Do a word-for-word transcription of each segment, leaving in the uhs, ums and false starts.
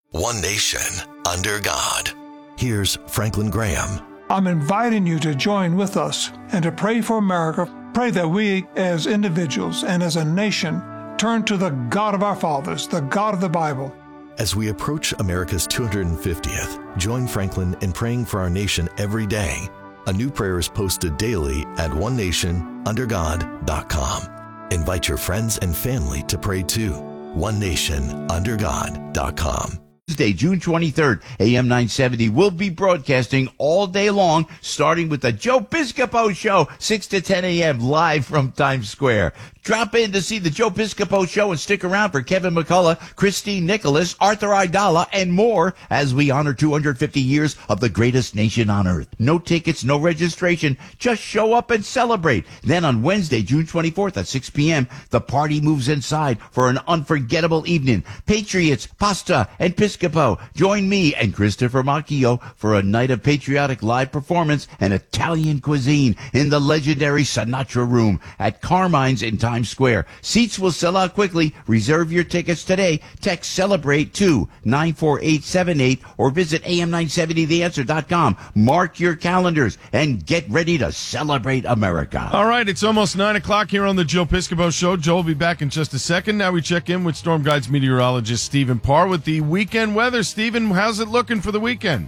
One nation, under God. Here's Franklin Graham. I'm inviting you to join with us and to pray for America. Pray that we, as individuals and as a nation, turn to the God of our fathers, the God of the Bible. As we approach America's two hundred fiftieth, join Franklin in praying for our nation every day. A new prayer is posted daily at one nation under god dot com. Invite your friends and family to pray too. one nation under god dot com. Tuesday, June twenty-third, A M nine seventy will be broadcasting all day long, starting with the Joe Piscopo Show, six to ten a.m. live from Times Square. Drop in to see the Joe Piscopo Show and stick around for Kevin McCullough, Christine Nicholas, Arthur Aidala, and more as we honor two hundred fifty years of the greatest nation on earth. No tickets, no registration. Just show up and celebrate. Then on Wednesday, June twenty-fourth at six p.m., the party moves inside for an unforgettable evening. Patriots, pasta, and Piscopo. Join me and Christopher Macchio for a night of patriotic live performance and Italian cuisine in the legendary Sinatra Room at Carmine's in Times Square. Seats will sell out quickly. Reserve your tickets today. Text CELEBRATE to nine four eight seven eight or visit A M nine seventy the answer dot com. Mark your calendars and get ready to celebrate America. All right, it's almost nine o'clock here on the Joe Piscopo Show. Joe will be back in just a second. Now we check in with Storm Guides meteorologist Stephen Parr with the weekend weather. Stephen, how's it looking for the weekend?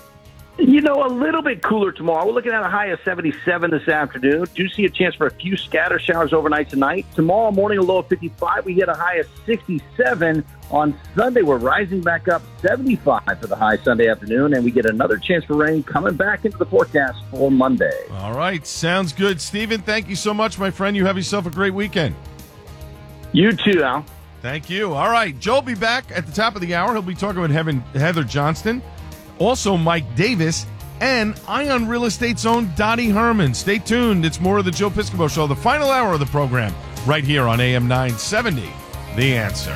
You know, a little bit cooler tomorrow. We're looking at a high of seventy-seven this afternoon. Do see a chance for a few scatter showers overnight tonight. Tomorrow morning, a low of fifty-five. We get a high of sixty-seven. On Sunday, we're rising back up seventy-five for the high Sunday afternoon, and we get another chance for rain coming back into the forecast for Monday. All right, sounds good. Stephen, thank you so much, my friend. You have yourself a great weekend. You too, Al. Thank you. All right, Joe will be back at the top of the hour. He'll be talking with Heather, Heather Johnston. Also, Mike Davis and Ion Real Estate's own Dottie Herman. Stay tuned. It's more of the Joe Piscopo Show, the final hour of the program, right here on A M nine seventy. The Answer.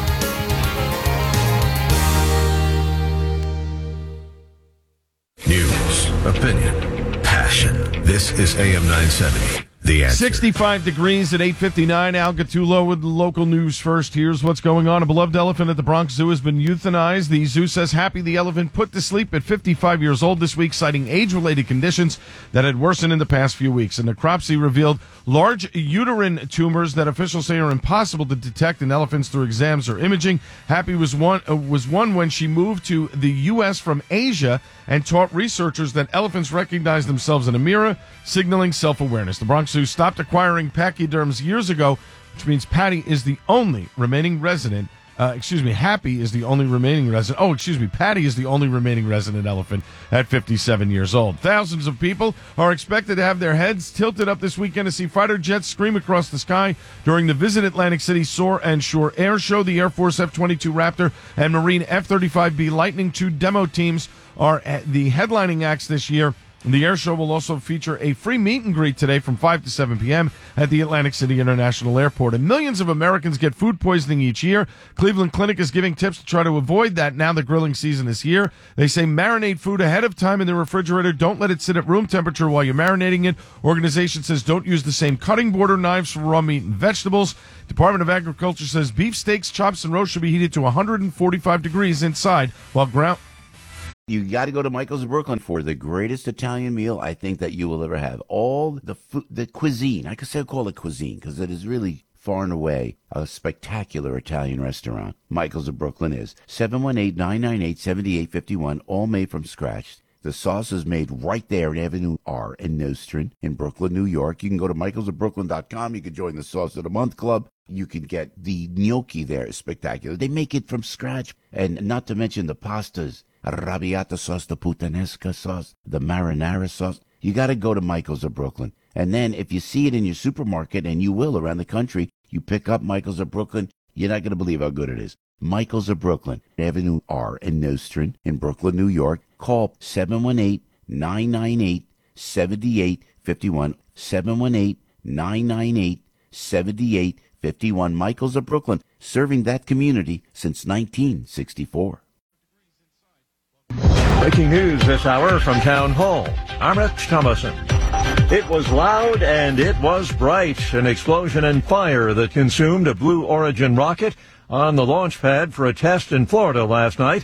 News, opinion, passion. This is A M nine seventy. The Answer. sixty-five degrees at eight fifty-nine. Al Gattulo with the local news first. Here's what's going on. A beloved elephant at the Bronx Zoo has been euthanized. The zoo says Happy the elephant put to sleep at fifty-five years old this week, citing age-related conditions that had worsened in the past few weeks. A necropsy revealed large uterine tumors that officials say are impossible to detect in elephants through exams or imaging. Happy was one, uh, was one when she moved to the U S from Asia and taught researchers that elephants recognize themselves in a mirror, signaling self-awareness. The Bronx Zoo stopped acquiring pachyderms years ago, which means Patty is the only remaining resident. Uh, excuse me, Happy is the only remaining resident. Oh, excuse me, Patty is the only remaining resident elephant at fifty-seven years old. Thousands of people are expected to have their heads tilted up this weekend to see fighter jets scream across the sky during the Visit Atlantic City Soar and Shore Air Show. The Air Force F twenty-two Raptor and Marine F thirty-five B Lightning two demo teams are at the headlining acts this year. The air show will also feature a free meet and greet today from five to seven p.m. at the Atlantic City International Airport. And millions of Americans get food poisoning each year. Cleveland Clinic is giving tips to try to avoid that now the grilling season is here. They say marinate food ahead of time in the refrigerator. Don't let it sit at room temperature while you're marinating it. Organization says don't use the same cutting board or knives for raw meat and vegetables. Department of Agriculture says beef steaks, chops, and roasts should be heated to one hundred forty-five degrees inside while ground... You got to go to Michael's of Brooklyn for the greatest Italian meal I think that you will ever have. All the food, the cuisine, I could say call it cuisine because it is really far and away a spectacular Italian restaurant. Michael's of Brooklyn is seven one eight, nine nine eight, seven eight five one, all made from scratch. The sauce is made right there at Avenue R in Nostrand in Brooklyn, New York. You can go to michaels of brooklyn dot com. You can join the Sauce of the Month Club. You can get the gnocchi there. It's spectacular. They make it from scratch. And not to mention the pastas. Arrabbiata sauce, the puttanesca sauce, the marinara sauce. You got to go to Michael's of Brooklyn. And then if you see it in your supermarket, and you will around the country, you pick up Michael's of Brooklyn, you're not going to believe how good it is. Michael's of Brooklyn, Avenue R in Nostrand in Brooklyn, New York. Call seven one eight, nine nine eight, seven eight five one, seven one eight, nine nine eight, seven eight five one. Michael's of Brooklyn, serving that community since nineteen sixty-four. Breaking news this hour from Town Hall. I'm Rich Thomason. It was loud and it was bright. An explosion and fire that consumed a Blue Origin rocket on the launch pad for a test in Florida last night.